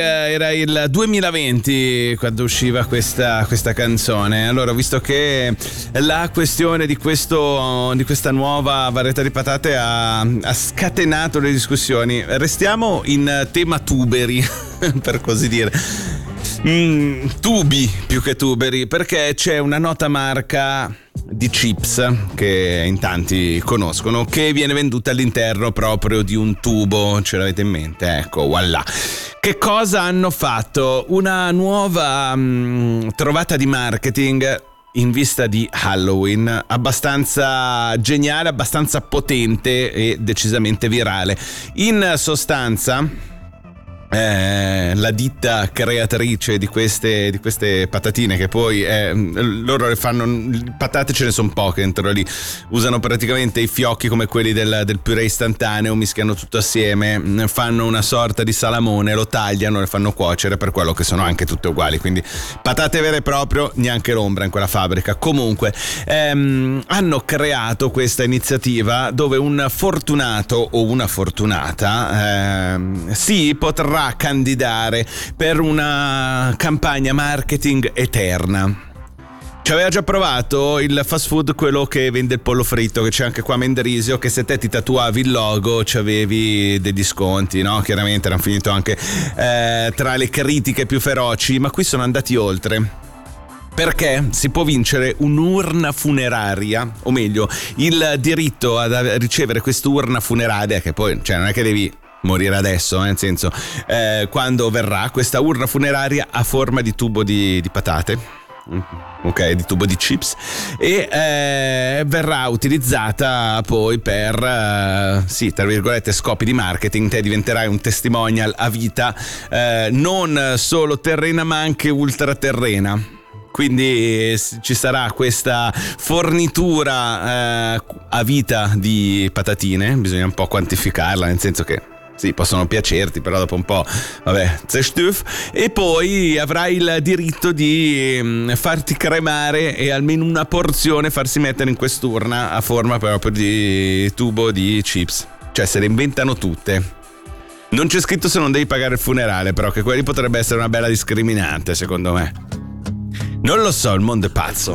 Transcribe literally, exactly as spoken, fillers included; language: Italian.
Era il duemilaventi quando usciva questa, questa canzone. Allora, visto che la questione di questo di questa nuova varietà di patate ha, ha scatenato le discussioni, restiamo in tema tuberi, per così dire. Mm, tubi più che tuberi, perché c'è una nota marca di chips che in tanti conoscono, che viene venduta all'interno proprio di un tubo. Ce l'avete in mente? Ecco, voilà. Che cosa hanno fatto? Una nuova mh, trovata di marketing in vista di Halloween, abbastanza geniale, abbastanza potente e decisamente virale. In sostanza, Eh, la ditta creatrice di queste, di queste patatine, che poi eh, loro le fanno, patate ce ne sono poche dentro lì, usano praticamente i fiocchi come quelli del, del purè istantaneo, mischiano tutto assieme, fanno una sorta di salamone, lo tagliano, le fanno cuocere, per quello che sono anche tutte uguali, quindi patate vere e proprio neanche l'ombra in quella fabbrica. Comunque ehm, hanno creato questa iniziativa dove un fortunato o una fortunata ehm, si potrà candidare per una campagna marketing eterna. Ci aveva già provato il fast food, quello che vende il pollo fritto, che c'è anche qua a Mendrisio, che se te ti tatuavi il logo c'avevi degli sconti, no? Chiaramente erano finito anche eh, tra le critiche più feroci, ma qui sono andati oltre, perché si può vincere un'urna funeraria, o meglio il diritto a ricevere quest'urna funeraria, che poi, cioè, non è che devi morire adesso, eh, nel senso, eh, quando verrà questa urna funeraria a forma di tubo di, di patate, ok, di tubo di chips, e eh, verrà utilizzata poi per eh, sì, tra virgolette, scopi di marketing. Te diventerai un testimonial a vita, eh, non solo terrena ma anche ultraterrena. Quindi ci sarà questa fornitura eh, a vita di patatine, bisogna un po' quantificarla, nel senso che sì, possono piacerti, però dopo un po', vabbè, zerstuf. E poi avrai il diritto di farti cremare e almeno una porzione farsi mettere in quest'urna a forma proprio di tubo di chips. Cioè, se le inventano tutte. Non c'è scritto se non devi pagare il funerale, però, che quelli potrebbe essere una bella discriminante, secondo me. Non lo so, il mondo è pazzo.